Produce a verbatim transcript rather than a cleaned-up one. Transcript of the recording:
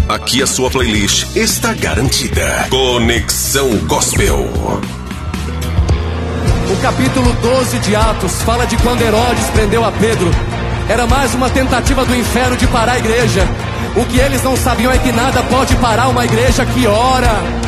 Aqui a sua playlist está garantida. Conexão Gospel. O capítulo doze de Atos fala de quando Herodes prendeu a Pedro. Era mais uma tentativa do inferno de parar a igreja. O que eles não sabiam é que nada pode parar uma igreja que ora.